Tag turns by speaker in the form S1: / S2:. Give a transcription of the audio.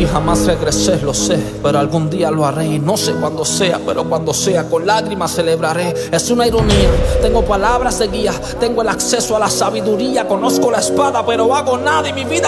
S1: jamás regresé, lo sé, pero algún día lo haré. Y no sé cuándo sea, pero cuando sea, con lágrimas celebraré. Es una ironía, tengo palabras de guía, tengo el acceso a la sabiduría. Conozco la espada, pero hago nada y mi vida